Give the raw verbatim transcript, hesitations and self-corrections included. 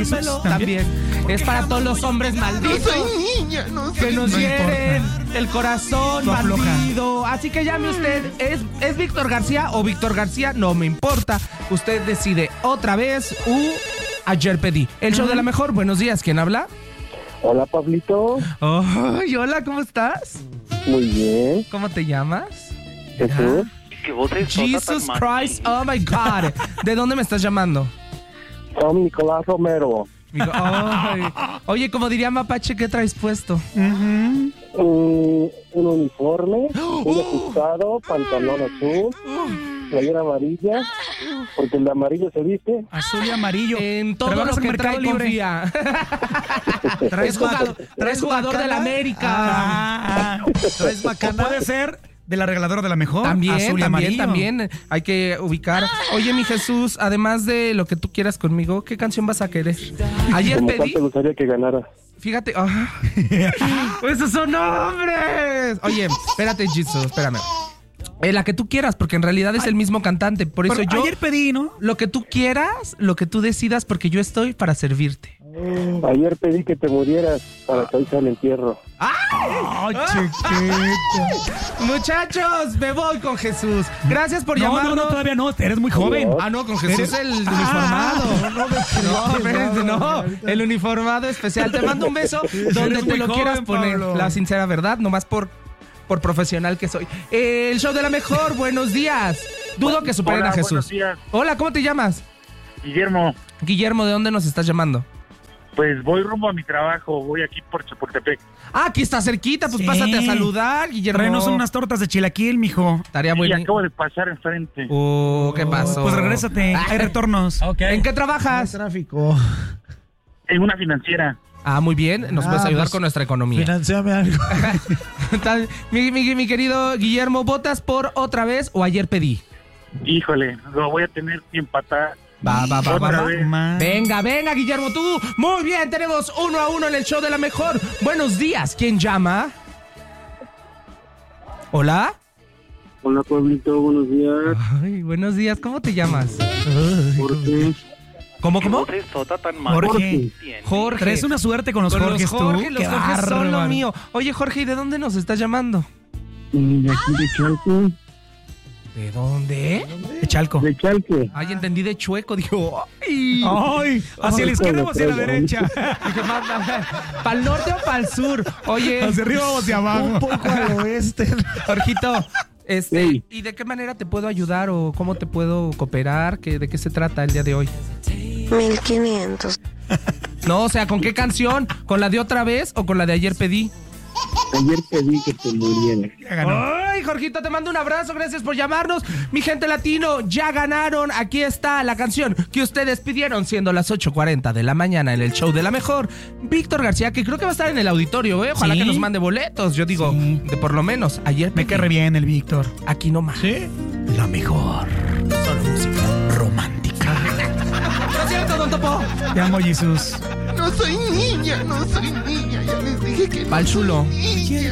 Jesús? También. Es para todos los hombres malditos. No soy niña, no soy que nos no hieren el corazón, Tú afloja. bandido. Así que llame usted. ¿Es, ¿Es Víctor García o Víctor García? No me importa. Usted decide otra vez u ayer pedí. El show de la mejor. Buenos días. ¿Quién habla? Hola, Pablito. Ay, hola, ¿cómo estás? Muy bien. ¿Cómo te llamas? Jesús. Jesus Christ, oh my God. ¿De dónde me estás llamando? Soy Nicolás Romero. Digo, ay. Oye, como diría Mapache, ¿qué traes puesto? Un, un uniforme, un ajustado, pantalón azul, playera amarilla, porque el de amarillo se viste. Azul y amarillo. En todo ¿Trabajas lo en que Mercado trae Libre? confía. ¿Traes Es jugador, guac- traes jugador de la América. Ah, ¿traes bacana? Puede ser de la regaladora de la mejor. También, azul y también, amarillo. también. Hay que ubicar. Oye, mi Jesús, además de lo que tú quieras conmigo, ¿qué canción vas a querer? Ayer Como cuál pedí. te gustaría que ganara. Fíjate. ah. ¡Esos son nombres! Oye, espérate, Jesus, espérame. Eh, la que tú quieras, porque en realidad es el mismo cantante. Por eso Pero yo. ayer pedí, ¿no? Lo que tú quieras, lo que tú decidas, porque yo estoy para servirte. Ayer pedí que te murieras para que hoy sea el entierro. Ay, chiquito. Muchachos, me voy con Jesús. Gracias por No, llamarnos. no, no, todavía no. Eres muy joven. Ah, no, con Jesús Eres- el Ah. uniformado. No, espérate, no. El uniformado especial. Te mando un beso donde Eres te muy lo joven, quieras poner. Pablo. La sincera verdad, nomás por, por profesional que soy. Eh, el show de la mejor, buenos días. Dudo que superen Hola, a Jesús. buenos días. Hola, ¿cómo te llamas? Guillermo, Guillermo, ¿de dónde nos estás llamando? pues voy rumbo a mi trabajo, voy aquí por Chapultepec. Ah, aquí está cerquita, pues Sí. pásate a saludar, Guillermo. Tráenos unas tortas de chilaquil, mijo. Estaría Y bueno. acabo de pasar enfrente. Oh, ¿qué pasó? Pues regrésate. Hay retornos. ¿En qué trabajas? Tráfico. En una financiera. Ah, muy bien. Nos Ah, puedes ayudar pues, con nuestra economía. Financiame algo. Tal- mi, mi- mi querido Guillermo, ¿votas por otra vez o ayer pedí? Híjole, lo voy a tener que empatar. Va, va, va, va, Otra va. vez. Ma- Venga, venga, Guillermo, tú. Muy bien, tenemos uno a uno en el show de la mejor. Buenos días, ¿quién llama? ¿Hola? Hola, Pablito, buenos días. Ay, buenos días, ¿cómo te llamas? ¿Por qué? ¿Cómo, cómo? Jorge. Jorge. Traes una suerte con los Con Jorges, los Jorge, tú. los Qué Jorge son lo bárbaro. mío. Oye, Jorge, ¿y de dónde nos estás llamando? De aquí de Chalco. ¿De dónde? De Chalco. De Chalco. Ay, entendí de chueco, digo, ay. Ay, hacia la izquierda o hacia la derecha. ¿Para el norte o para el sur? Oye, Hacia arriba o hacia abajo. Un poco al oeste. Jorgito, este, Sí. ¿y de qué manera te puedo ayudar o cómo te puedo cooperar? ¿Qué, ¿De qué se trata el día de hoy? mil quinientos. No, o sea, ¿con qué canción? ¿Con la de otra vez o con la de ayer pedí? Ayer pedí que te murieras. Ya ganó. Ay, Jorgito, te mando un abrazo, gracias por llamarnos. Mi gente latino, ya ganaron. Aquí está la canción que ustedes pidieron, siendo las ocho cuarenta de la mañana en el show de la mejor. Víctor García, que creo que va a estar en el auditorio, ¿eh? Ojalá Sí. que nos mande boletos. Yo digo, Sí. de por lo menos, ayer Me pedí. cae re bien el Víctor. Aquí nomás. ¿Sí? La mejor. Solo música romántica. ¿No es cierto, don Topo? Te amo, Jesús. No soy niña, no soy niña. Ya les dije que no Pa'l chulo. soy niña.